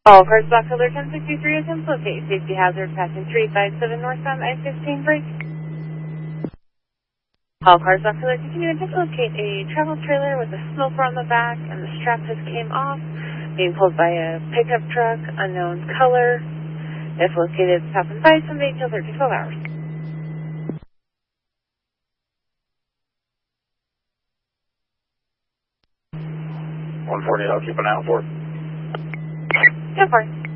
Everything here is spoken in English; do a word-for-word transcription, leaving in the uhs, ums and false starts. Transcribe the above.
All cars block color ten sixty-three attempts locate safety hazard passing three five seven northbound I fifteen break. All cars block color continue attempt to locate a travel trailer with a smoker on the back and the strap just came off, being pulled by a pickup truck, unknown color. If located, stop and by someday till thirty to twelve hours. one forty, I'll keep an eye out for it. Go for it.